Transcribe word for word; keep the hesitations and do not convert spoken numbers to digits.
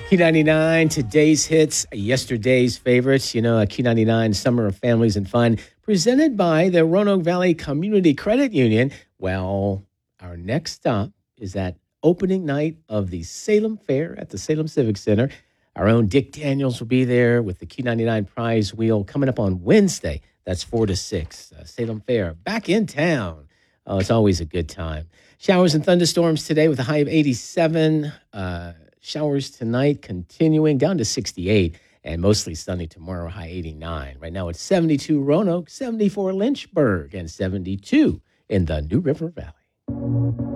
Key ninety-nine, today's hits, yesterday's favorites. You know, Key ninety-nine, Summer of Families and Fun, presented by the Roanoke Valley Community Credit Union. Well, our next stop is that opening night of the Salem Fair at the Salem Civic Center. Our own Dick Daniels will be there with the Key ninety-nine prize wheel coming up on Wednesday. That's four to six. Uh, Salem Fair back in town. Oh, it's always a good time. Showers and thunderstorms today with a high of eighty-seven. Uh, showers tonight continuing down to sixty-eight, and mostly sunny tomorrow, high eighty-nine. Right now it's seventy-two Roanoke, seventy-four Lynchburg, and seventy-two in the New River Valley.